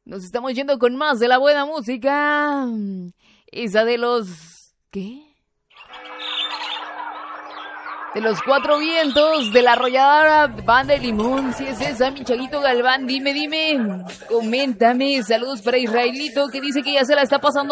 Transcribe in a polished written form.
Nos estamos yendo con más de la buena música. Esa de los... ¿qué? De los Cuatro Vientos, de la arrolladora Banda de Limón. Si es esa, mi Chaguito Galván, dime. Coméntame. Saludos para Israelito, que dice que ya se la está pasando